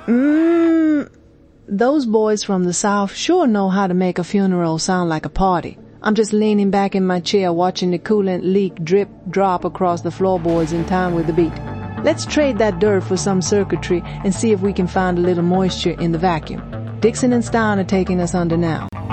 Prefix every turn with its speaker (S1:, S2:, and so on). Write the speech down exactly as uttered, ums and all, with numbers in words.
S1: Mmm, those boys from the South sure know how to make a funeral sound like a party. I'm just leaning back in my chair watching the coolant leak drip drop across the floorboards in time with the beat. Let's trade that dirt for some circuitry and see if we can find a little moisture in the vacuum. Dixon and Stein are taking us under now.